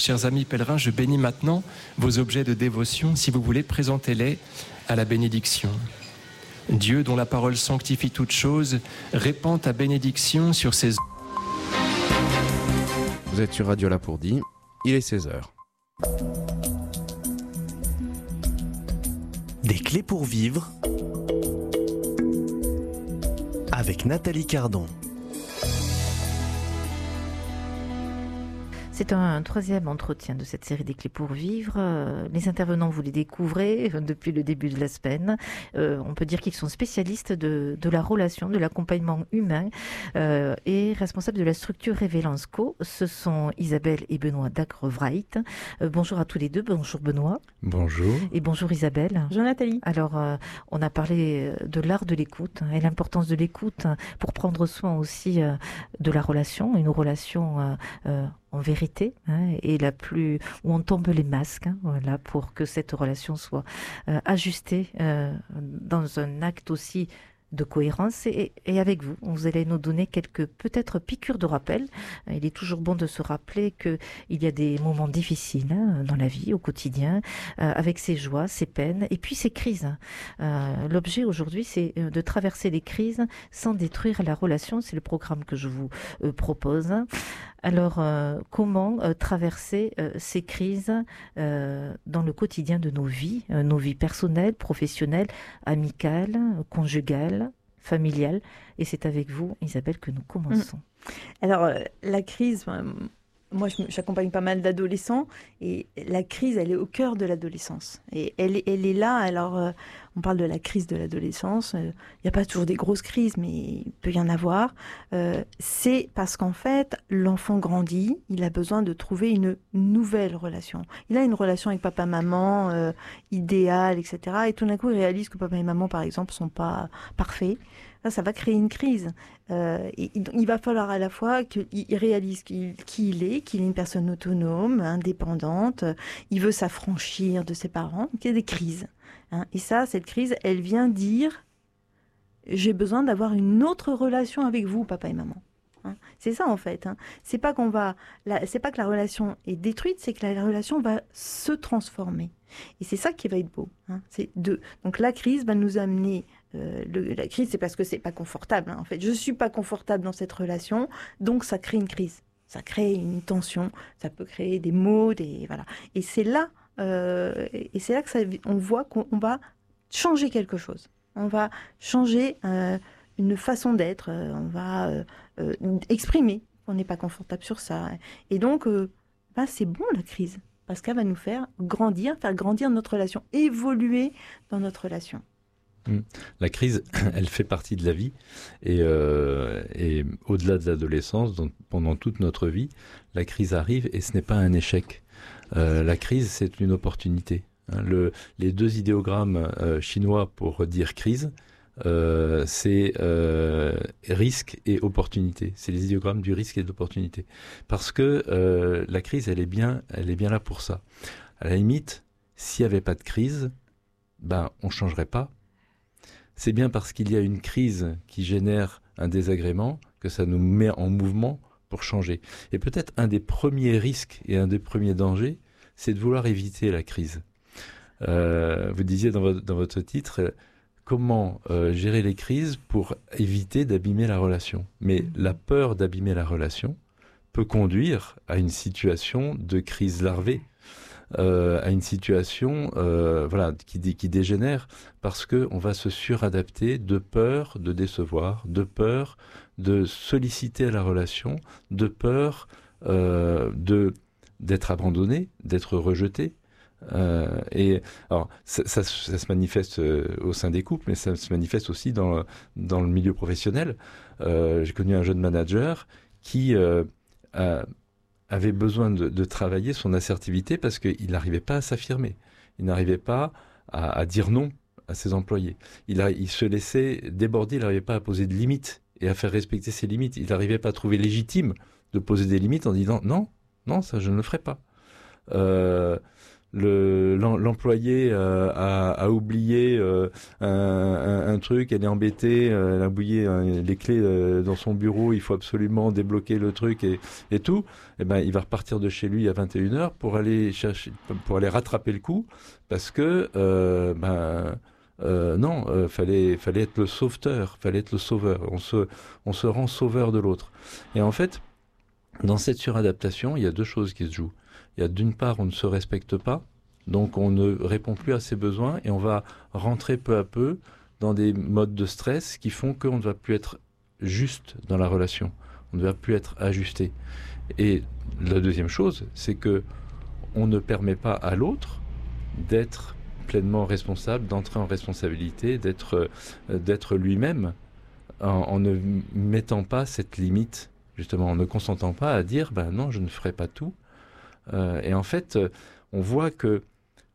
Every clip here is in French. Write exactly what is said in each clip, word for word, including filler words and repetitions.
Chers amis pèlerins, je bénis maintenant vos objets de dévotion. Si vous voulez, présentez-les à la bénédiction. Dieu, dont la parole sanctifie toutes choses, répand ta bénédiction sur ses... Vous êtes sur Radio Lapourdie, il est seize heures. Des clés pour vivre avec Nathalie Cardon. C'est un troisième entretien de cette série des clés pour vivre. Euh, les intervenants, vous les découvrez depuis le début de la semaine. Euh, on peut dire qu'ils sont spécialistes de, de la relation, de l'accompagnement humain euh, et responsables de la structure Révélance Co. Ce sont Isabelle et Benoît Dacrevrait. Euh, bonjour à tous les deux. Bonjour Benoît. Bonjour. Et bonjour Isabelle. Bonjour Nathalie. Alors, euh, on a parlé de l'art de l'écoute et l'importance de l'écoute pour prendre soin aussi euh, de la relation, une relation euh, euh, en vérité, hein, et la plus où on tombe les masques, hein, voilà, pour que cette relation soit euh, ajustée euh, dans un acte aussi de cohérence. Et, et avec vous, vous allez nous donner quelques peut-être piqûres de rappel. Il est toujours bon de se rappeler que il y a des moments difficiles hein, dans la vie, au quotidien, euh, avec ses joies, ses peines, et puis ses crises. Euh, l'objet aujourd'hui, c'est de traverser les crises sans détruire la relation. C'est le programme que je vous euh, propose. Alors, euh, comment euh, traverser euh, ces crises euh, dans le quotidien de nos vies, euh, nos vies personnelles, professionnelles, amicales, conjugales, familiales. Et c'est avec vous, Isabelle, que nous commençons. Alors, euh, la crise, euh, moi je, j'accompagne pas mal d'adolescents et la crise, elle est au cœur de l'adolescence. Et elle, elle est là, alors euh, on parle de la crise de l'adolescence, il euh, n'y a pas toujours des grosses crises, mais il peut y en avoir. Euh, c'est parce qu'en fait, l'enfant grandit, il a besoin de trouver une nouvelle relation. Il a une relation avec papa-maman, euh, idéale, et cetera. Et tout d'un coup, il réalise que papa et maman, par exemple, sont pas parfaits. Là, ça va créer une crise. Euh, et, il va falloir à la fois qu'il réalise qui, qui il est, qu'il est une personne autonome, indépendante, il veut s'affranchir de ses parents, qu'il y a des crises. Hein. Et ça, cette crise, elle vient dire « j'ai besoin d'avoir une autre relation avec vous, papa et maman ». Hein. C'est ça en fait. Hein. C'est pas qu'on va, la, c'est pas que la relation est détruite, c'est que la relation va se transformer. Et c'est ça qui va être beau. Hein. C'est de, donc la crise va nous amener. Euh, le, la crise, c'est parce que c'est pas confortable. Hein. En fait, je suis pas confortable dans cette relation, donc ça crée une crise. Ça crée une tension. Ça peut créer des maux, des voilà. Et c'est là, euh, et c'est là que ça, on voit qu'on va changer quelque chose. On va changer. Euh, une façon d'être, euh, on va euh, euh, exprimer qu'on n'est pas confortable sur ça. Et donc, euh, bah, c'est bon la crise, parce qu'elle va nous faire grandir, faire grandir notre relation, évoluer dans notre relation. La crise, elle fait partie de la vie, et, euh, et au-delà de l'adolescence, donc, pendant toute notre vie, la crise arrive et ce n'est pas un échec. Euh, la crise, c'est une opportunité. Hein, le, les deux idéogrammes euh, chinois pour dire crise, Euh, c'est euh, risque et opportunité. C'est les idéogrammes du risque et de l'opportunité. Parce que euh, la crise, elle est bien, elle est bien là pour ça. À la limite, s'il n'y avait pas de crise, ben on changerait pas. C'est bien parce qu'il y a une crise qui génère un désagrément que ça nous met en mouvement pour changer. Et peut-être un des premiers risques et un des premiers dangers, c'est de vouloir éviter la crise. Euh, vous disiez dans votre, dans votre titre. Comment euh, gérer les crises pour éviter d'abîmer la relation. Mais la peur d'abîmer la relation peut conduire à une situation de crise larvée, euh, à une situation euh, voilà, qui, qui dégénère parce qu'on va se suradapter de peur de décevoir, de peur de solliciter la relation, de peur euh, de, d'être abandonné, d'être rejeté. Euh, et alors ça, ça, ça se manifeste euh, au sein des couples, mais ça se manifeste aussi dans, dans le milieu professionnel. Euh, j'ai connu un jeune manager qui euh, a, avait besoin de, de travailler son assertivité parce qu'il n'arrivait pas à s'affirmer. Il n'arrivait pas à, à dire non à ses employés. Il, a, il se laissait déborder, il n'arrivait pas à poser de limites et à faire respecter ses limites. Il n'arrivait pas à trouver légitime de poser des limites en disant non, non, ça je ne le ferai pas. Euh, Le, l'employé euh, a, a oublié euh, un, un, un truc, elle est embêtée, euh, elle a oublié euh, les clés euh, dans son bureau, il faut absolument débloquer le truc et, et tout. Et ben, il va repartir de chez lui à vingt et une heures pour aller chercher, pour aller rattraper le coup, parce que euh, ben euh, non, euh, fallait fallait être le sauveteur, fallait être le sauveur. On se on se rend sauveur de l'autre. Et en fait, dans cette suradaptation, il y a deux choses qui se jouent. Il y a d'une part, on ne se respecte pas, donc on ne répond plus à ses besoins et on va rentrer peu à peu dans des modes de stress qui font qu'on ne va plus être juste dans la relation, on ne va plus être ajusté. Et la deuxième chose, c'est que on ne permet pas à l'autre d'être pleinement responsable, d'entrer en responsabilité, d'être, euh, d'être lui-même en, en ne mettant pas cette limite, justement, en ne consentant pas à dire ben non, je ne ferai pas tout. Euh, et en fait, euh, on voit que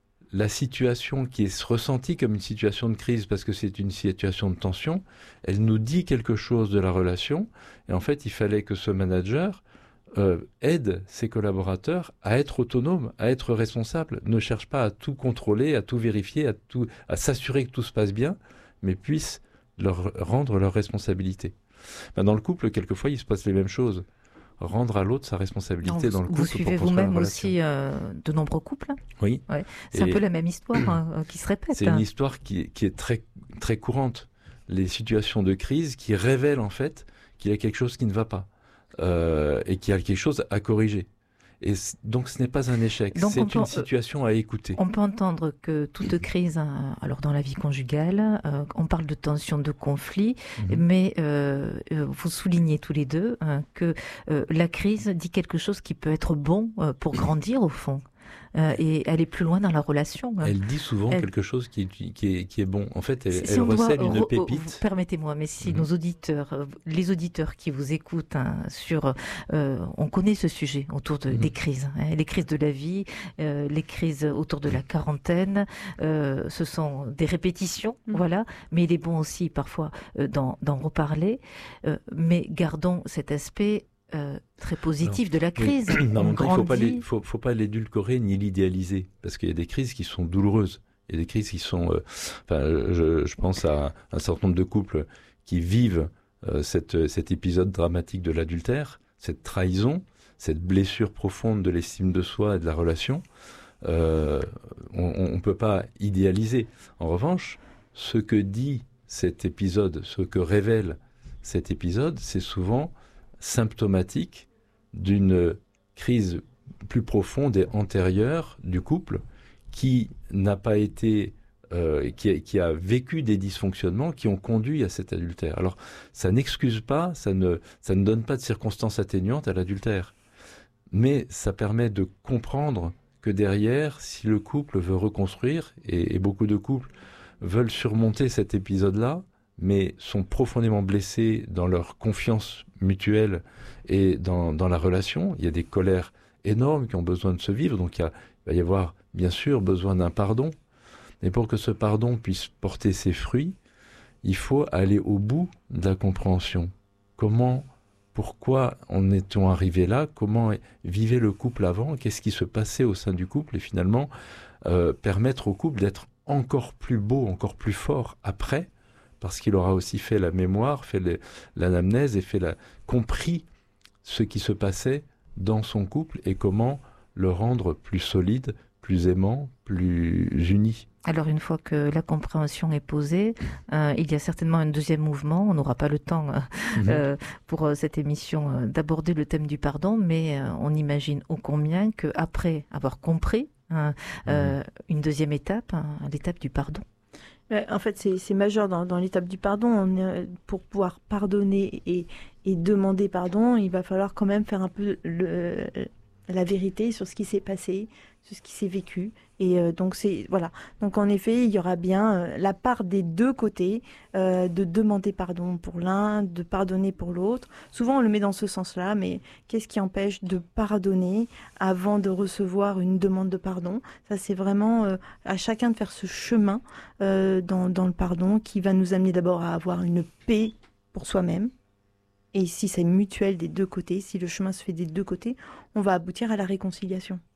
la situation qui est ressentie comme une situation de crise parce que c'est une situation de tension, elle nous dit quelque chose de la relation. Et en fait, il fallait que ce manager euh, aide ses collaborateurs à être autonomes, à être responsables. Ne cherche pas à tout contrôler, à tout vérifier, à, tout, à s'assurer que tout se passe bien, mais puisse leur rendre leur responsabilité. Ben, dans le couple, quelquefois, il se passe les mêmes choses. Rendre à l'autre sa responsabilité non, dans le couple. Vous suivez pour vous-même aussi euh, de nombreux couples. Oui. Ouais. C'est et un peu la même histoire hein, qui se répète. C'est une histoire qui, qui est très, très courante. Les situations de crise qui révèlent en fait qu'il y a quelque chose qui ne va pas euh, et qu'il y a quelque chose à corriger. Et donc ce n'est pas un échec, donc c'est une peut, situation à écouter. On peut entendre que toute crise, alors dans la vie conjugale, euh, on parle de tension, de conflit, mmh. mais euh, vous soulignez tous les deux hein, que euh, la crise dit quelque chose qui peut être bon euh, pour grandir au fond. Euh, et aller plus loin dans la relation. Elle dit souvent elle... quelque chose qui est, qui, est, qui est bon. En fait, elle, si elle recèle une re- pépite. Permettez-moi, mais si mmh. nos auditeurs, les auditeurs qui vous écoutent hein, sur, euh, on connaît ce sujet autour de, mmh. des crises, hein, les crises de la vie, euh, les crises autour de la quarantaine, euh, ce sont des répétitions, mmh. voilà. Mais il est bon aussi parfois euh, d'en, d'en reparler, euh, mais gardons cet aspect. Euh, très positif non. de la crise. Oui. Non, il ne faut pas, les, faut, faut pas l'édulcorer ni l'idéaliser, parce qu'il y a des crises qui sont douloureuses. Il y a des crises qui sont... Euh, enfin, je, je pense à un certain nombre de couples qui vivent euh, cette, cet épisode dramatique de l'adultère, cette trahison, cette blessure profonde de l'estime de soi et de la relation. Euh, on ne peut pas idéaliser. En revanche, ce que dit cet épisode, ce que révèle cet épisode, c'est souvent symptomatique d'une crise plus profonde et antérieure du couple qui n'a pas été, euh, qui, a, qui a vécu des dysfonctionnements qui ont conduit à cet adultère. Alors, ça n'excuse pas, ça ne, ça ne donne pas de circonstances atténuantes à l'adultère, mais ça permet de comprendre que derrière, si le couple veut reconstruire, et, et beaucoup de couples veulent surmonter cet épisode-là, mais sont profondément blessés dans leur confiance mutuelle et dans, dans la relation. Il y a des colères énormes qui ont besoin de se vivre, donc il, y a, il va y avoir bien sûr besoin d'un pardon. Et pour que ce pardon puisse porter ses fruits, il faut aller au bout de la compréhension. Comment, pourquoi en est-on arrivé là? Comment vivait le couple avant? Qu'est-ce qui se passait au sein du couple? Et finalement, euh, permettre au couple d'être encore plus beau, encore plus fort après, parce qu'il aura aussi fait la mémoire, fait les, l'anamnèse et fait la, compris ce qui se passait dans son couple et comment le rendre plus solide, plus aimant, plus uni. Alors une fois que la compréhension est posée, euh, il y a certainement un deuxième mouvement. On n'aura pas le temps euh, mmh. euh, pour euh, cette émission euh, d'aborder le thème du pardon, mais euh, on imagine ô combien qu'après avoir compris, hein, mmh. euh, une deuxième étape, hein, l'étape du pardon. En fait, c'est, c'est majeur dans, dans l'étape du pardon. On est, pour pouvoir pardonner et, et demander pardon, il va falloir quand même faire un peu le, la vérité sur ce qui s'est passé, sur ce qui s'est vécu. Et euh, donc, c'est, voilà. Donc, en effet, il y aura bien euh, la part des deux côtés euh, de demander pardon pour l'un, de pardonner pour l'autre. Souvent, on le met dans ce sens-là, mais qu'est-ce qui empêche de pardonner avant de recevoir une demande de pardon? Ça, c'est vraiment euh, à chacun de faire ce chemin euh, dans, dans le pardon qui va nous amener d'abord à avoir une paix pour soi-même. Et si c'est mutuel des deux côtés, si le chemin se fait des deux côtés, on va aboutir à la réconciliation.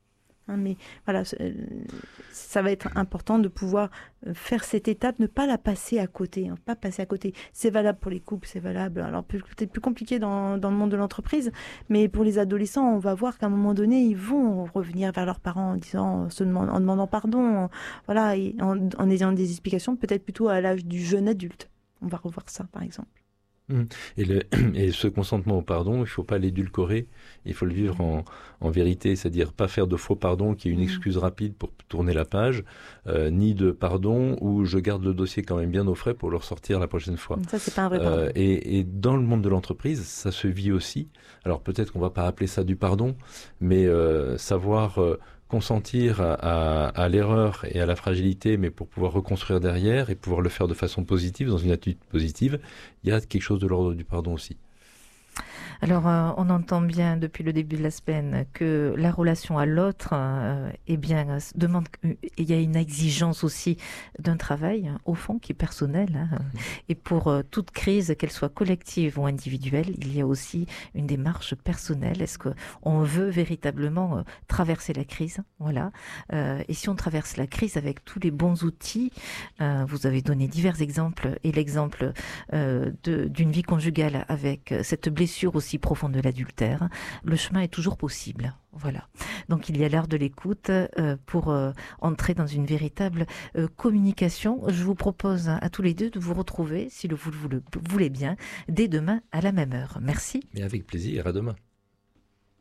Hein, mais voilà, ça va être important de pouvoir faire cette étape, ne pas la passer à côté, hein, pas passer à côté. C'est valable pour les couples, c'est valable. Alors peut-être plus compliqué dans, dans le monde de l'entreprise, mais pour les adolescents, on va voir qu'à un moment donné, ils vont revenir vers leurs parents en disant, se demandant, en demandant pardon, voilà, et en, en ayant des explications, peut-être plutôt à l'âge du jeune adulte. On va revoir ça, par exemple. Et, le, et ce consentement au pardon, il ne faut pas l'édulcorer, il faut le vivre en, en vérité, c'est-à-dire pas faire de faux pardon qui est une excuse rapide pour tourner la page, euh, ni de pardon où je garde le dossier quand même bien au frais pour le ressortir la prochaine fois. Ça, c'est pas un vrai pardon. Euh, et, et dans le monde de l'entreprise, ça se vit aussi. Alors peut-être qu'on ne va pas appeler ça du pardon, mais euh, savoir... Euh, consentir à, à, à l'erreur et à la fragilité, mais pour pouvoir reconstruire derrière et pouvoir le faire de façon positive, dans une attitude positive, il y a quelque chose de l'ordre du pardon aussi. Alors, euh, on entend bien depuis le début de la semaine que la relation à l'autre, euh, eh bien, demande, il y a une exigence aussi d'un travail, hein, au fond, qui est personnel. Hein. Et pour euh, toute crise, qu'elle soit collective ou individuelle, il y a aussi une démarche personnelle. Est-ce qu'on veut véritablement euh, traverser la crise? Voilà. Euh, et si on traverse la crise avec tous les bons outils, euh, vous avez donné divers exemples, et l'exemple euh, de, d'une vie conjugale avec cette blessure aussi profonde de l'adultère, le chemin est toujours possible. Voilà. Donc il y a l'art de l'écoute euh, pour euh, entrer dans une véritable euh, communication. Je vous propose à tous les deux de vous retrouver, si le, vous le voulez bien, dès demain à la même heure. Merci. Mais avec plaisir, à demain.